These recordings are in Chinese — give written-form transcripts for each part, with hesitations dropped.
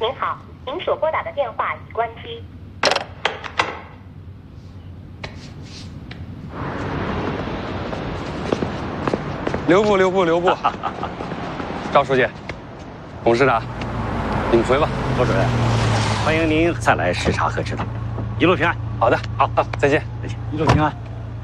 您好，您所拨打的电话已关机。 留步！赵书记，董事长，你们回吧。 罗主任，欢迎您再来视察和指导，一路平安。 好的，好，再见， 一路平安。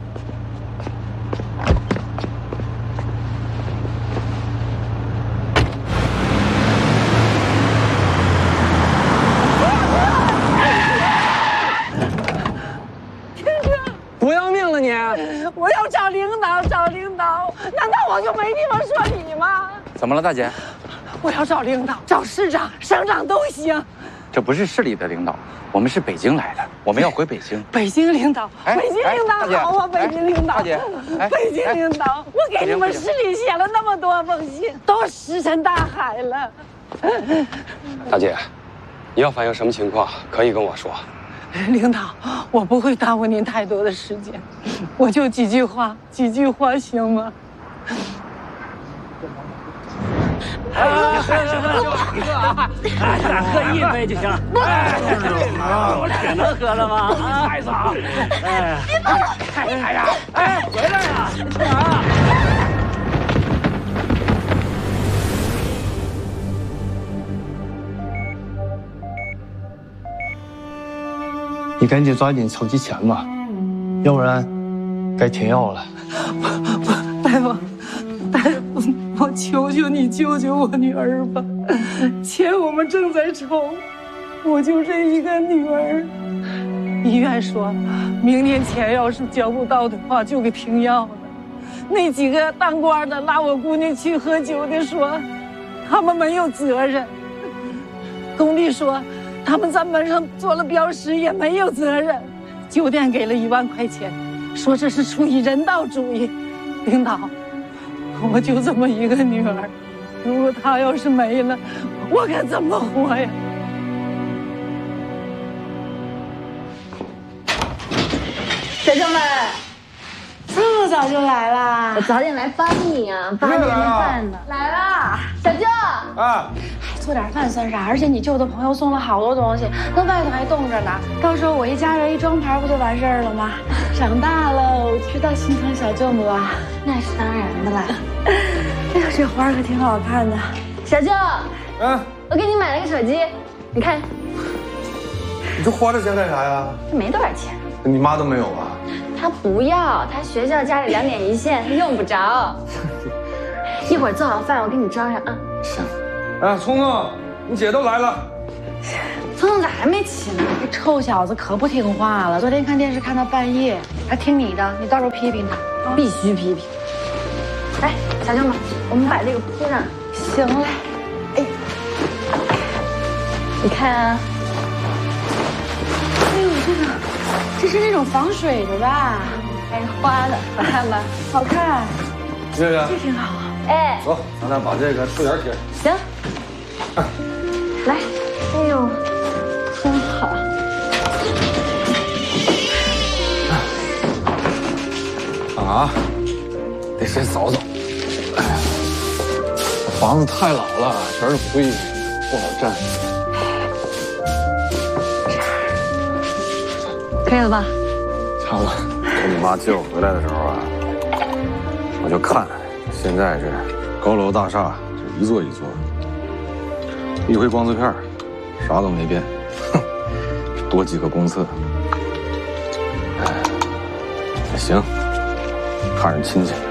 不要命了你！ 我要找领导，难道我就没地方说理吗？ 怎么了，大姐？ 我要找领导，找市长、省长都行。 这不是市里的领导，我们是北京来的，我们要回北京。 北京领导，北京领导好啊！北京领导， 大姐， 北京领导，我给你们市里写了那么多封信，都石沉大海了。 大姐，你要反映什么情况，可以跟我说。 领导，我不会耽误您太多的时间，我就几句话行吗？ 喝一杯就行。我可能喝了吗？下一次啊！回来呀！去哪儿啊？ 你赶紧抓紧筹集钱吧，要不然该停药了。 大夫，我求求你救救我女儿吧！钱我们正在筹，我就这一个女儿。医院说，明年钱要是交不到的话，就给停药了。那几个当官的拉我姑娘去喝酒的说，他们没有责任。工地说，他们在门上做了标识，也没有责任。酒店给了1万块钱，说这是出于人道主义。领导，我就这么一个女儿，如果她要是没了，我该怎么活呀？ 学生们，这么早就来啦？我早点来帮你啊，8点的饭呢。来啦，小舅。啊。做点饭算啥？而且你舅的朋友送了好多东西，那外头还冻着呢。到时候我一家人一装盘，不就完事儿了吗？长大了，知道心疼小舅母啊，那是当然的啦。哎呦，这花可挺好看的。小舅，我给你买了个手机，你看。 你这花这钱干啥呀？ 没多少钱。 你妈都没有啊？ 她不要，她学校家里2点一线，她用不着。一会儿做好饭，我给你装上啊。 行。哎，聪聪，你姐都来了。 聪聪咋还没起呢？这臭小子可不听话了，昨天看电视看到半夜，还听你的，你到时候批评他，必须批评。来，小舅们，我们把这个铺上。行嘞。哎，你看啊。哎呦，这是那种防水的吧？还是花的，好看吧？好看。 月月， 这挺好啊。哎， 走，咱俩把这个树叶贴。 行。来，哎呦，真好。 啊，得先扫扫。哎呀，这房子太老了，全是灰，不好站。 可以了吧？ 差不多。 从你妈接我回来的时候啊，我就看，现在这高楼大厦就一座一座的，一回光字片啥都没变，哼，多几个公厕。哎，也行，看着亲切。